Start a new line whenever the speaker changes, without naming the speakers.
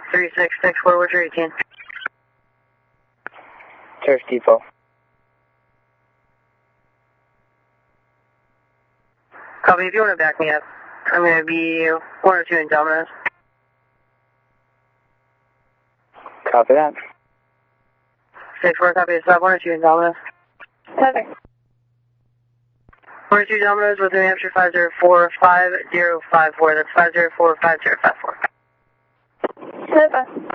3664, what's your 18?
Turf Depot.
Copy, if you want to back me up, I'm going to be 102 in Domino's.
Copy that.
64, copy, stop 102 in Domino's.
Perfect.
102 Domino's with New Hampshire 5045054, that's 5045054.
Perfect.